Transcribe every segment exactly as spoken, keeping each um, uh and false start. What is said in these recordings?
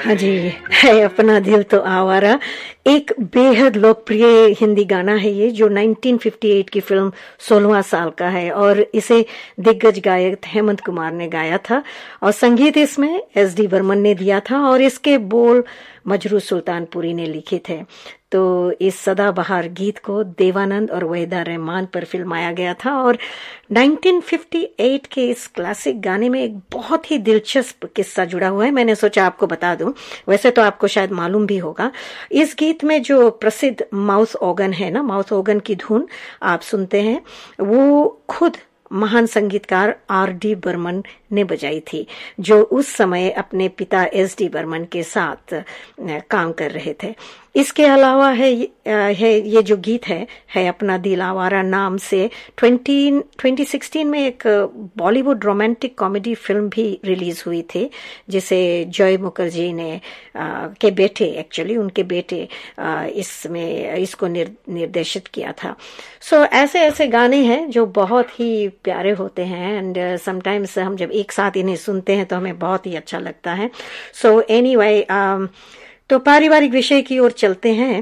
हाँ जी, है अपना दिल तो आवारा। एक बेहद लोकप्रिय हिंदी गाना है ये, जो नाइनटीन फिफ्टी एट की फिल्म सोलहवां साल का है और इसे दिग्गज गायक हेमंत कुमार ने गाया था और संगीत इसमें एस डी बर्मन ने दिया था और इसके बोल मजरू सुल्तानपुरी ने लिखे थे। तो इस सदाबहार गीत को देवानंद और वहीदा रहमान पर फिल्माया गया था और नाइनटीन फिफ्टी एट के इस क्लासिक गाने में एक बहुत ही दिलचस्प किस्सा जुड़ा हुआ है। मैंने सोचा आपको बता दूं, वैसे तो आपको शायद मालूम भी होगा। इस गीत में जो प्रसिद्ध माउथ ऑर्गन है ना, माउथ ऑर्गन की धुन आप सुनते हैं, वो खुद महान संगीतकार आर डी बर्मन ने बजाई थी, जो उस समय अपने पिता एस डी बर्मन के साथ काम कर रहे थे। इसके अलावा है है ये जो गीत है है अपना दिल आवारा नाम से ट्वेंटी सिक्सटीन में एक बॉलीवुड रोमांटिक कॉमेडी फिल्म भी रिलीज हुई थी, जिसे जॉय मुखर्जी ने आ, के बेटे एक्चुअली उनके बेटे आ, इसमें इसको निर, निर्देशित किया था। सो so, ऐसे ऐसे गाने हैं जो बहुत ही प्यारे होते हैं एंड समटाइम्स हम जब एक साथ इन्हें सुनते हैं तो हमें बहुत ही अच्छा लगता है। सो एनीवे, तो पारिवारिक विषय की ओर चलते हैं।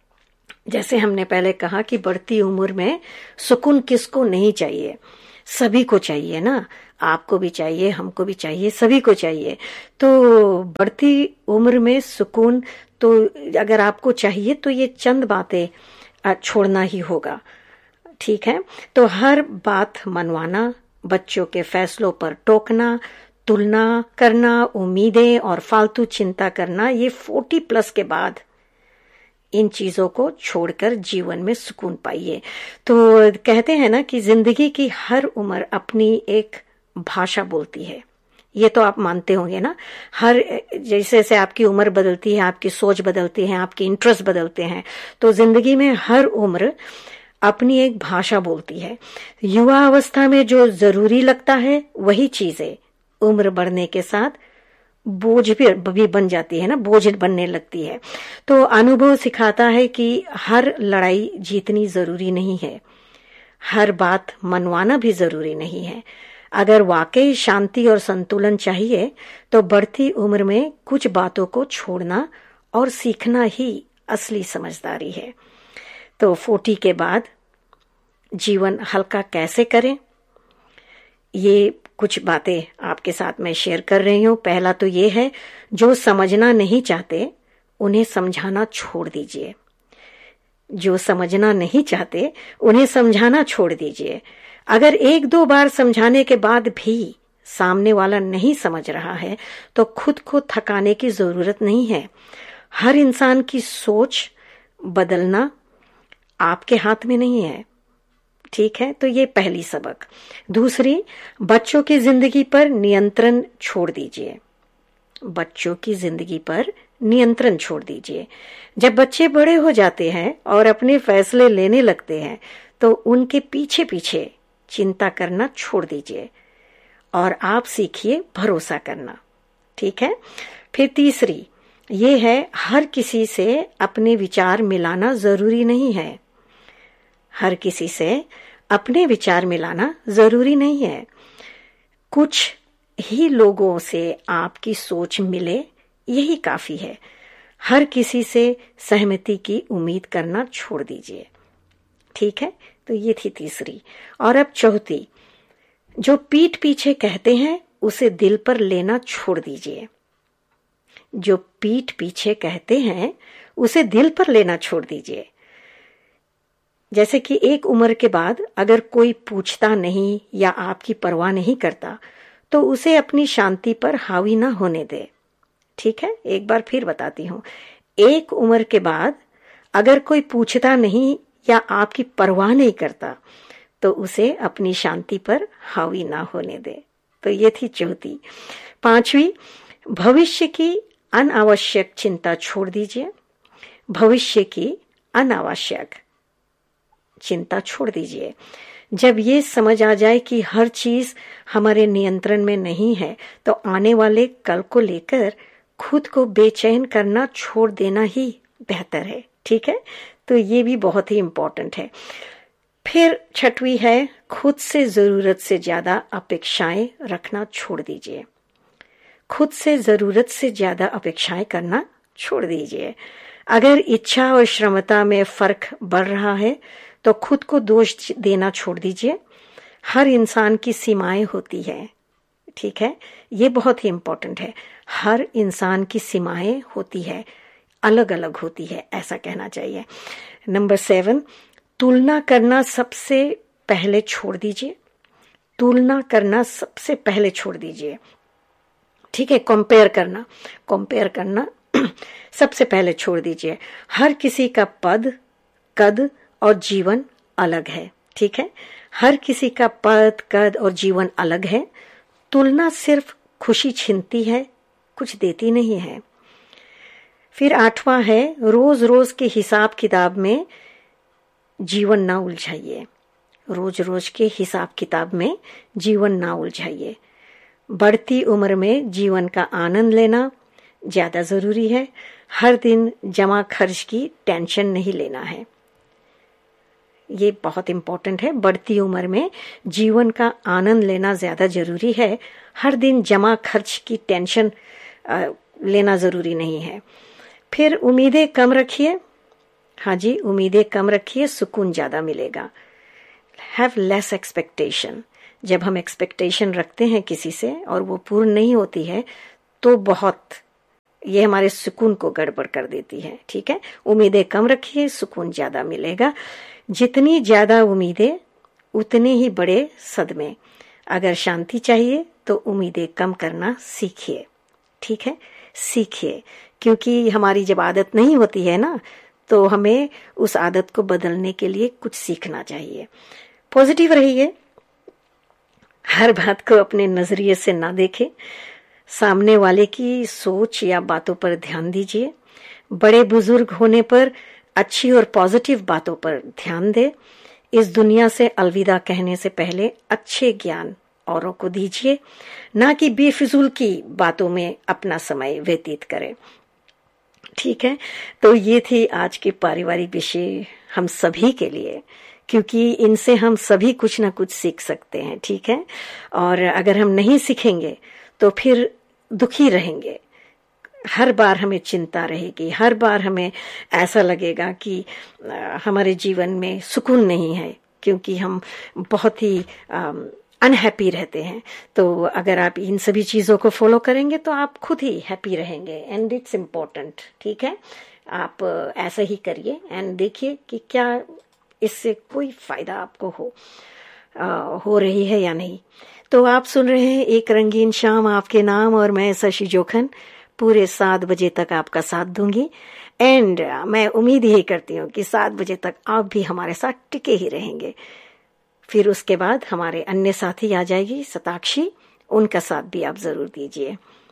जैसे हमने पहले कहा कि बढ़ती उम्र में सुकून किसको नहीं चाहिए, सभी को चाहिए ना, आपको भी चाहिए, हमको भी चाहिए, सभी को चाहिए। तो बढ़ती उम्र में सुकून तो अगर आपको चाहिए तो ये चंद बातें छोड़ना ही होगा, ठीक है। तो हर बात मनवाना, बच्चों के फैसलों पर टोकना, तुलना करना, उम्मीदें और फालतू चिंता करना, ये फोर्टी प्लस के बाद इन चीजों को छोड़कर जीवन में सुकून पाइए। तो कहते हैं ना कि जिंदगी की हर उम्र अपनी एक भाषा बोलती है, ये तो आप मानते होंगे ना। हर जैसे जैसे आपकी उम्र बदलती है, आपकी सोच बदलती है, आपके इंटरेस्ट बदलते हैं, तो जिंदगी में हर उम्र अपनी एक भाषा बोलती है। युवा अवस्था में जो जरूरी लगता है वही चीजें उम्र बढ़ने के साथ बोझ भी, भी बन जाती है ना, बोझ बनने लगती है। तो अनुभव सिखाता है कि हर लड़ाई जीतनी जरूरी नहीं है, हर बात मनवाना भी जरूरी नहीं है। अगर वाकई शांति और संतुलन चाहिए तो बढ़ती उम्र में कुछ बातों को छोड़ना और सीखना ही असली समझदारी है। तो फोर्टी के बाद जीवन हल्का कैसे करें, ये कुछ बातें आपके साथ मैं शेयर कर रही हूं। पहला तो ये है, जो समझना नहीं चाहते उन्हें समझाना छोड़ दीजिए। जो समझना नहीं चाहते उन्हें समझाना छोड़ दीजिए। अगर एक दो बार समझाने के बाद भी सामने वाला नहीं समझ रहा है तो खुद को थकाने की जरूरत नहीं है। हर इंसान की सोच बदलना आपके हाथ में नहीं है, ठीक है। तो ये पहली सबक। दूसरी, बच्चों की जिंदगी पर नियंत्रण छोड़ दीजिए। बच्चों की जिंदगी पर नियंत्रण छोड़ दीजिए। जब बच्चे बड़े हो जाते हैं और अपने फैसले लेने लगते हैं तो उनके पीछे पीछे चिंता करना छोड़ दीजिए और आप सीखिए भरोसा करना, ठीक है। फिर तीसरी ये है, हर किसी से अपने विचार मिलाना जरूरी नहीं है। हर किसी से अपने विचार मिलाना जरूरी नहीं है। कुछ ही लोगों से आपकी सोच मिले यही काफी है। हर किसी से सहमति की उम्मीद करना छोड़ दीजिए, ठीक है। तो ये थी तीसरी। और अब चौथी, जो पीठ पीछे कहते हैं उसे दिल पर लेना छोड़ दीजिए। जो पीठ पीछे कहते हैं उसे दिल पर लेना छोड़ दीजिए। जैसे कि एक उम्र के बाद अगर कोई पूछता नहीं या आपकी परवाह नहीं करता तो उसे अपनी शांति पर हावी ना होने दे, ठीक है। एक बार फिर बताती हूँ, एक उम्र के बाद अगर कोई पूछता नहीं या आपकी परवाह नहीं करता तो उसे अपनी शांति पर हावी ना होने दे। तो ये थी चौथी। पांचवी, भविष्य की अनावश्यक चिंता छोड़ दीजिए। भविष्य की अनावश्यक चिंता छोड़ दीजिए। जब ये समझ आ जाए कि हर चीज हमारे नियंत्रण में नहीं है तो आने वाले कल को लेकर खुद को बेचैन करना छोड़ देना ही बेहतर है, ठीक है। तो ये भी बहुत ही इंपॉर्टेंट है। फिर छठवीं है, खुद से जरूरत से ज्यादा अपेक्षाएं रखना छोड़ दीजिए। खुद से जरूरत से ज्यादा अपेक्षाएं करना छोड़ दीजिए। अगर इच्छा और क्षमता में फर्क बढ़ रहा है तो खुद को दोष देना छोड़ दीजिए। हर इंसान की सीमाएं होती है, ठीक है, ये बहुत ही इंपॉर्टेंट है। हर इंसान की सीमाएं होती है, अलग अलग होती है, ऐसा कहना चाहिए। नंबर सेवन, तुलना करना सबसे पहले छोड़ दीजिए। तुलना करना सबसे पहले छोड़ दीजिए, ठीक है। कंपेयर करना कंपेयर करना सबसे पहले छोड़ दीजिए। हर किसी का पद, कद और जीवन अलग है, ठीक है। हर किसी का पद, कद और जीवन अलग है। तुलना सिर्फ खुशी छीनती है, कुछ देती नहीं है। फिर आठवां है, रोज रोज के हिसाब किताब में जीवन ना उलझाइए। रोज रोज के हिसाब किताब में जीवन ना उलझाइए। बढ़ती उम्र में जीवन का आनंद लेना ज्यादा जरूरी है। हर दिन जमा खर्च की टेंशन नहीं लेना है, ये बहुत इंपॉर्टेंट है। बढ़ती उम्र में जीवन का आनंद लेना ज्यादा जरूरी है। हर दिन जमा खर्च की टेंशन लेना जरूरी नहीं है। फिर उम्मीदें कम रखिए। हाँ जी, उम्मीदें कम रखिए, सुकून ज्यादा मिलेगा। Have less expectation. जब हम एक्सपेक्टेशन रखते हैं किसी से और वो पूर्ण नहीं होती है तो बहुत, ये हमारे सुकून को गड़बड़ कर देती है, ठीक है। उम्मीदें कम रखिए, सुकून ज्यादा मिलेगा। जितनी ज्यादा उम्मीदें उतने ही बड़े सदमे। अगर शांति चाहिए तो उम्मीदें कम करना सीखिए, ठीक है, सीखिए। क्योंकि हमारी जब आदत नहीं होती है ना, तो हमें उस आदत को बदलने के लिए कुछ सीखना चाहिए। पॉजिटिव रहिए, हर बात को अपने नजरिए से ना देखें। सामने वाले की सोच या बातों पर ध्यान दीजिए। बड़े बुजुर्ग होने पर अच्छी और पॉजिटिव बातों पर ध्यान दें। इस दुनिया से अलविदा कहने से पहले अच्छे ज्ञान औरों को दीजिए, ना कि बेफिजूल की बातों में अपना समय व्यतीत करें, ठीक है। तो ये थी आज के पारिवारिक विषय हम सभी के लिए, क्योंकि इनसे हम सभी कुछ ना कुछ सीख सकते हैं, ठीक है। और अगर हम नहीं सीखेंगे तो फिर दुखी रहेंगे। हर बार हमें चिंता रहेगी, हर बार हमें ऐसा लगेगा कि हमारे जीवन में सुकून नहीं है, क्योंकि हम बहुत ही अनहैप्पी रहते हैं। तो अगर आप इन सभी चीजों को फॉलो करेंगे तो आप खुद ही हैप्पी रहेंगे, एंड इट्स इम्पोर्टेंट, ठीक है। आप ऐसा ही करिए एंड देखिए कि क्या इससे कोई फायदा आपको हो आ, हो रही है या नहीं। तो आप सुन रहे हैं एक रंगीन शाम आपके नाम, और मैं शशि जोखन पूरे सात बजे तक आपका साथ दूंगी। एंड मैं उम्मीद यही करती हूँ कि सात बजे तक आप भी हमारे साथ टिके ही रहेंगे। फिर उसके बाद हमारे अन्य साथी आ जाएगी, शताक्षी, उनका साथ भी आप जरूर दीजिए।